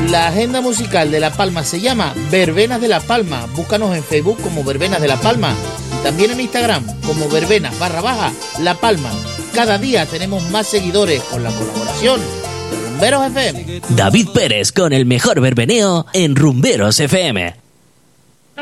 La agenda musical de La Palma se llama Verbenas de La Palma. Búscanos en Facebook como Verbenas de La Palma y también en Instagram como Verbenas_La Palma. Cada día tenemos más seguidores con la colaboración de Rumberos FM. David Pérez con el mejor verbeneo en Rumberos FM.